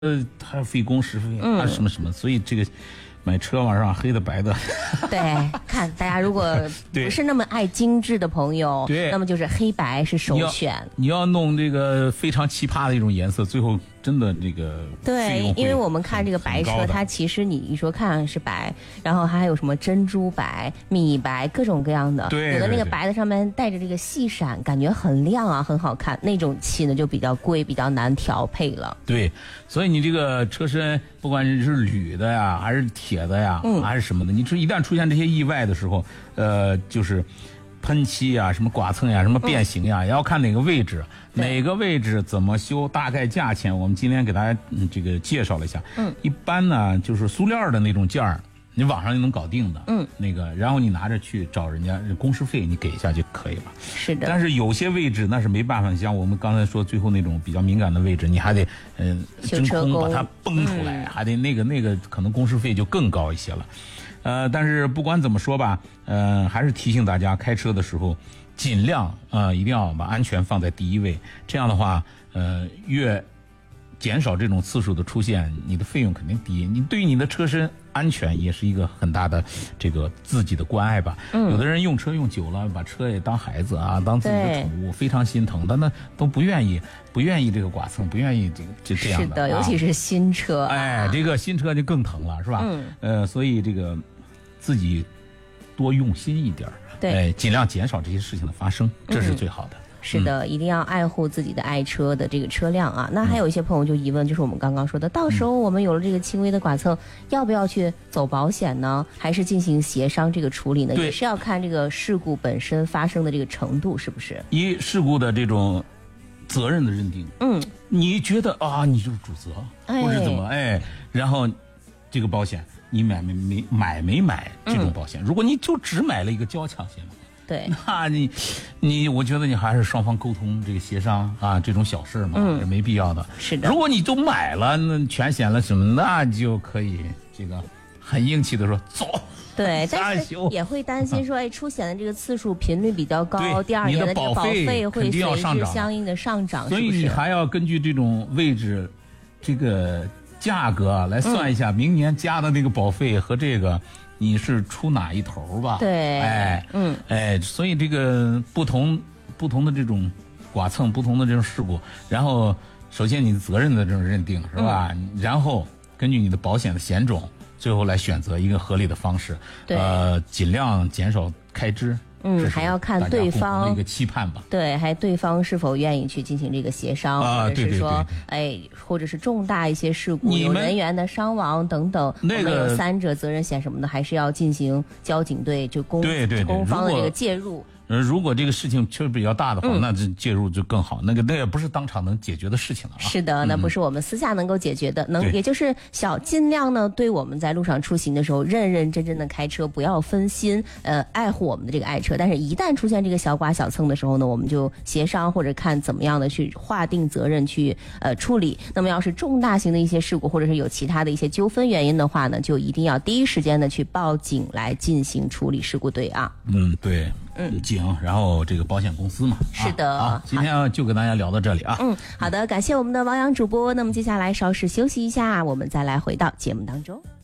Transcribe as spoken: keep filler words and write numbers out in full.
呃，还费工时费，还什么什么，所以这个。买车往上黑的白的， 对，看大家如果不是那么爱精致的朋友， 对， 那么就是黑白是首选。 你要, 你要弄这个非常奇葩的一种颜色，最后真的这个对，因为我们看这个白车，它其实你一说看是白，然后它还有什么珍珠白、米白，各种各样的。 对， 有的那个白的上面带着这个细闪，感觉很亮啊，很好看。那种漆呢就比较贵，比较难调配了。 对，所以你这个车身不管是铝的呀，还是铁的呀，嗯，还是什么的，你说一旦出现这些意外的时候，呃，就是喷漆呀、什么剐蹭呀、什么变形呀，也、嗯、要看哪个位置，哪个位置怎么修，大概价钱我们今天给大家、嗯、这个介绍了一下。嗯，一般呢就是塑料的那种件儿，你网上就能搞定的。嗯，那个，然后你拿着去找人家工时费，你给一下就可以了。 是的。 但是有些位置那是没办法，像我们刚才说最后那种比较敏感的位置，你还得嗯、呃、真空把它崩出来，嗯、还得那个那个可能工时费就更高一些了。呃，但是不管怎么说吧，呃，还是提醒大家开车的时候尽量啊、呃，一定要把安全放在第一位。这样的话，呃，越减少这种次数的出现，你的费用肯定低。你对于你的车身安全也是一个很大的这个自己的关爱吧。嗯，有的人用车用久了，把车也当孩子啊，当自己的宠物，非常心疼，但那都不愿意，不愿意这个剐蹭，不愿意这个就这样的。 是的，尤其是新车、啊。 哎，这个新车就更疼了，是吧？嗯。呃，所以这个自己多用心一点，对，哎，尽量减少这些事情的发生，这是最好的。嗯是的，一定要爱护自己的爱车的这个车辆啊。那还有一些朋友就疑问，就是我们刚刚说的，到时候我们有了这个轻微的剐蹭，要不要去走保险呢？还是进行协商这个处理呢？也是要看这个事故本身发生的这个程度，是不是？ 以事故的这种责任的认定，嗯，你觉得啊，你就是主责，哎、或者怎么哎，然后这个保险你买没没买没买这种保险？嗯、如果你就只买了一个交强险。 对， 那你，你，我觉得你还是双方沟通这个协商啊，这种小事嘛，嗯、是没必要的。 是的， 如果你都买了，那全险了什么，那就可以这个很硬气的说走。 对，但是也会担心说，哎，出险的这个次数频率比较高，第二年的这个保费会随之相应的上涨， 所以你还要根据这种位置，这个价格来算一下，嗯、明年加的那个保费和这个。你是出哪一头吧？ 对， 哎，嗯，哎，所以这个不同不同的这种剐蹭，不同的这种事故，然后首先你的责任的这种认定是吧？嗯、然后根据你的保险的险种，最后来选择一个合理的方式， 对， 呃，尽量减少开支。 嗯，还要看对方一个期盼吧。 对，还对方是否愿意去进行这个协商， 啊、 或者是说，哎，或者是重大一些事故有人员的伤亡等等， 那个有三者责任险什么的，还是要进行交警队就公对对对公方的这个介入。 呃，如果这个事情确实比较大的话，嗯、那这介入就更好。那个那也不是当场能解决的事情了啊。 是的，那不是我们私下能够解决的，嗯、能也就是小尽量呢，对我们在路上出行的时候，认认真真的开车，不要分心，呃，爱护我们的这个爱车。但是，一旦出现这个小剐小蹭的时候呢，我们就协商或者看怎么样的去划定责任去呃处理。那么，要是重大型的一些事故，或者是有其他的一些纠纷原因的话呢，就一定要第一时间的去报警来进行处理事故队啊。 嗯，对。嗯，警，然后这个保险公司嘛， 是的。 啊，啊今天就跟大家聊到这里啊。 嗯，好的，感谢我们的王洋主播。那么接下来稍事休息一下，我们再来回到节目当中。